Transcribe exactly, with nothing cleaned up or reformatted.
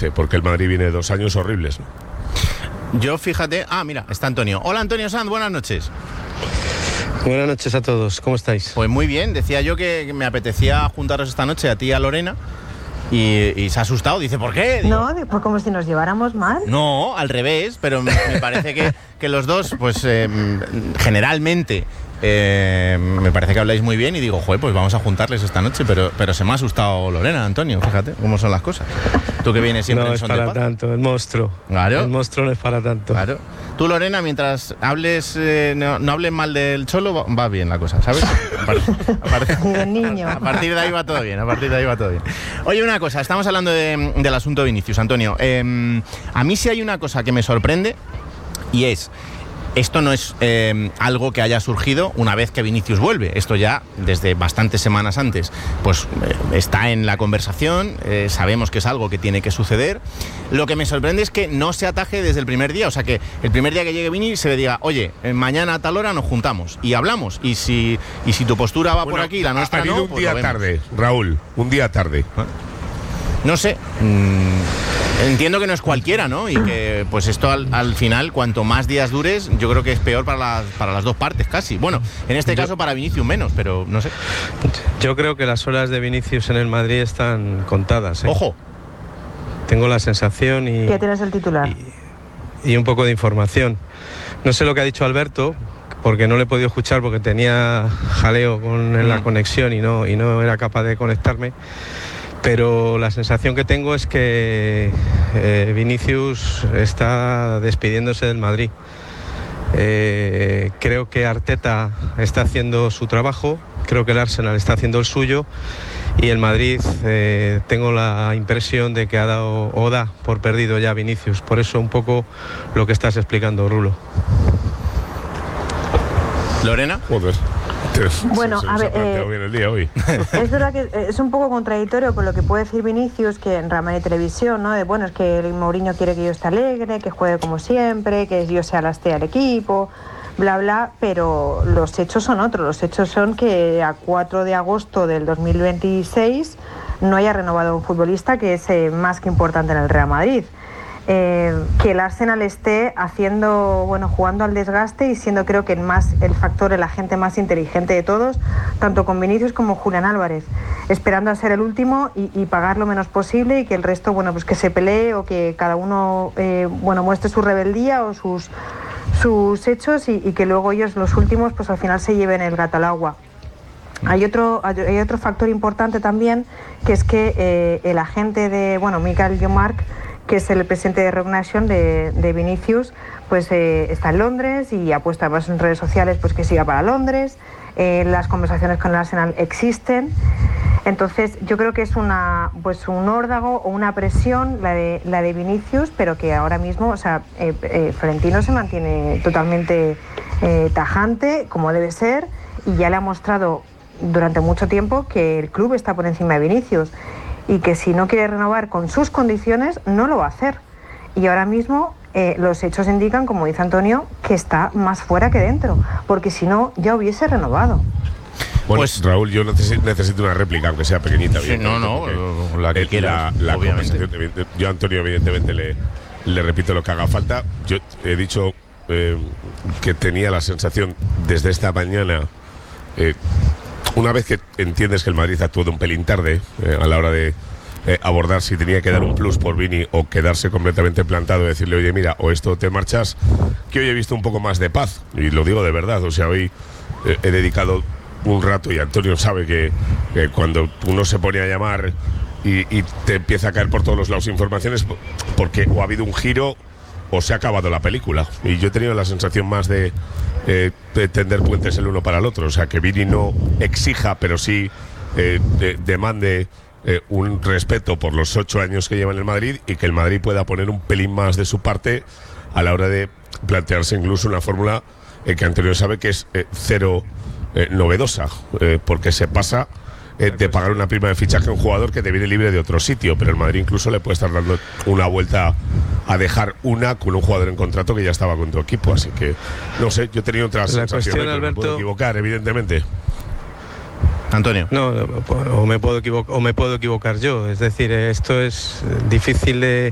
balance, porque el Madrid viene de dos años horribles, ¿no? Yo fíjate, ah mira, está Antonio. Hola Antonio Sanz, buenas noches. Buenas noches a todos, ¿cómo estáis? Pues muy bien, decía yo que me apetecía juntaros esta noche a ti y a Lorena y, y se ha asustado, dice, ¿por qué? Digo, no, pues como si nos lleváramos mal. No, al revés, pero me, me parece que, que los dos, pues eh, generalmente... Eh, me parece que habláis muy bien y digo, joder, pues vamos a juntarles esta noche, pero, pero se me ha asustado Lorena, Antonio, fíjate cómo son las cosas. Tú que vienes siempre no en es son de para paz. tanto, el monstruo. Claro. El monstruo no es para tanto. Claro. Tú, Lorena, mientras hables, eh, no, no hables mal del Cholo, va, va bien la cosa, ¿sabes? A, par, a, par, del niño. A partir de ahí va todo bien, a partir de ahí va todo bien. Oye, una cosa, estamos hablando de, del asunto de Vinicius, Antonio. Eh, a mí sí hay una cosa que me sorprende y es... Esto no es eh, algo que haya surgido una vez que Vinicius vuelve. Esto ya desde bastantes semanas antes pues eh, está en la conversación, eh, sabemos que es algo que tiene que suceder. Lo que me sorprende es que no se ataje desde el primer día, o sea que el primer día que llegue Vini se le diga, oye, eh, mañana a tal hora nos juntamos y hablamos, y si, y si tu postura va bueno, por aquí, la nuestra ha no, habido un pues día lo vemos. tarde, Raúl, un día tarde. ¿Ah? No sé, mmm, entiendo que no es cualquiera, ¿no? Y que pues esto al, al final, cuanto más días dures, yo creo que es peor para las, para las dos partes casi. Bueno, en este caso para Vinicius menos, pero no sé. Yo creo que las horas de Vinicius en el Madrid están contadas, ¿eh? ¡Ojo! Tengo la sensación y... ¿Qué tienes el titular? Y, y un poco de información. No sé lo que ha dicho Alberto, porque no le he podido escuchar porque tenía jaleo con en la conexión y no, y no era capaz de conectarme. Pero la sensación que tengo es que eh, Vinicius está despidiéndose del Madrid. Eh, creo que Arteta está haciendo su trabajo, creo que el Arsenal está haciendo el suyo y el Madrid eh, tengo la impresión de que ha dado o da por perdido ya Vinicius. Por eso un poco lo que estás explicando, Rulo. ¿Lorena? Joder. Bueno, se, se a ver, eh, bien el día hoy. Es verdad que es un poco contradictorio con lo que puede decir Vinicius, que en Real Madrid Televisión, ¿no? De bueno, es que el Mourinho quiere que yo esté alegre, que juegue como siempre, que yo sea la estrella del equipo, bla, bla, pero los hechos son otros. Los hechos son que a cuatro de agosto del dos mil veintiséis no haya renovado un futbolista que es eh, más que importante en el Real Madrid. Eh, que el Arsenal esté haciendo, bueno, jugando al desgaste y siendo, creo que el más el factor, el agente más inteligente de todos, tanto con Vinicius como Julián Álvarez, esperando a ser el último y, y pagar lo menos posible y que el resto, bueno, pues que se pelee o que cada uno, eh, bueno, muestre su rebeldía o sus sus hechos y, y que luego ellos, los últimos, pues al final se lleven el gato al agua. Hay otro, hay otro factor importante también, que es que eh, el agente de, bueno, Michael Jomark, que es el presidente de Rock Nation de, de Vinicius, pues eh, está en Londres y apuesta más en redes sociales pues que siga para Londres. Eh, las conversaciones con el Arsenal existen. Entonces yo creo que es una, pues un órdago o una presión la de, la de Vinicius, pero que ahora mismo, o sea, eh, eh, Florentino se mantiene totalmente eh, tajante, como debe ser, y ya le ha mostrado durante mucho tiempo que el club está por encima de Vinicius y que si no quiere renovar con sus condiciones no lo va a hacer. Y ahora mismo eh, los hechos indican, como dice Antonio, que está más fuera que dentro, porque si no ya hubiese renovado. Bueno, pues, Raúl, yo necesito, necesito una réplica, aunque sea pequeñita. Sí, no, no, la que el, quieras, la, la obviamente. conversación, yo a Antonio evidentemente le, le repito lo que haga falta. Yo he dicho eh, que tenía la sensación desde esta mañana, eh, una vez que entiendes que el Madrid actuó de un pelín tarde eh, a la hora de eh, abordar si tenía que dar un plus por Vini o quedarse completamente plantado y decirle, oye, mira, o esto te marchas, que hoy he visto un poco más de paz, y lo digo de verdad. O sea, hoy eh, he dedicado un rato, y Antonio sabe que, que cuando uno se pone a llamar y, y te empieza a caer por todos los lados informaciones, porque o ha habido un giro o se ha acabado la película, y yo he tenido la sensación más de, eh, de tender puentes el uno para el otro. O sea, que Vini no exija, pero sí eh, de, demande eh, un respeto por los ocho años que lleva en el Madrid, y que el Madrid pueda poner un pelín más de su parte a la hora de plantearse incluso una fórmula eh, que Antonio sabe que es eh, cero eh, novedosa, eh, porque se pasa eh, de pagar una prima de fichaje a un jugador que te viene libre de otro sitio, pero el Madrid incluso le puede estar dando una vuelta a dejar una con un jugador en contrato que ya estaba con tu equipo. Así que no sé, yo he tenido otra sensación, cuestión, ¿eh? Alberto, me puedo equivocar, evidentemente. Antonio. No, o me puedo equivocar, o me puedo equivocar yo. Es decir, esto es difícil de